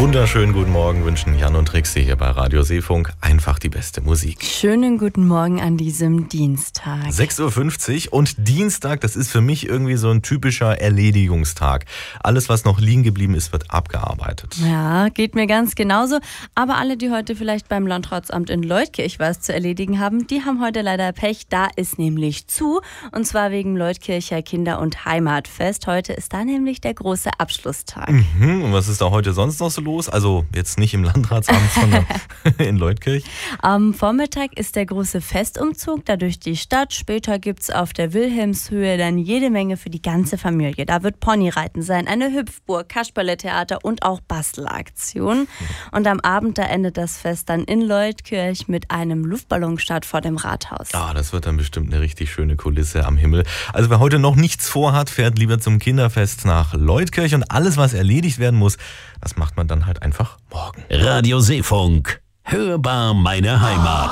Wunderschönen guten Morgen wünschen Jan und Trixie hier bei Radio Seefunk. Einfach die beste Musik. Schönen guten Morgen an diesem Dienstag. 6.50 Uhr und Dienstag, das ist für mich irgendwie so ein typischer Erledigungstag. Alles, was noch liegen geblieben ist, wird abgearbeitet. Ja, geht mir ganz genauso. Aber alle, die heute vielleicht beim Landratsamt in Leutkirch was zu erledigen haben, die haben heute leider Pech. Da ist nämlich zu. Und zwar wegen Leutkircher Kinder- und Heimatfest. Heute ist da nämlich der große Abschlusstag. Und was ist da heute sonst noch so los? Also jetzt nicht im Landratsamt, sondern in Leutkirch. Am Vormittag ist der große Festumzug da durch die Stadt. Später gibt es auf der Wilhelmshöhe dann jede Menge für die ganze Familie. Da wird Ponyreiten sein, eine Hüpfburg, Kasperletheater und auch Bastelaktion. Und am Abend, da endet das Fest dann in Leutkirch mit einem Luftballonstart vor dem Rathaus. Ah, das wird dann bestimmt eine richtig schöne Kulisse am Himmel. Also wer heute noch nichts vorhat, fährt lieber zum Kinderfest nach Leutkirch. Und alles, was erledigt werden muss, das macht man dann halt einfach morgen. Radio Seefunk. Hörbar meine Heimat.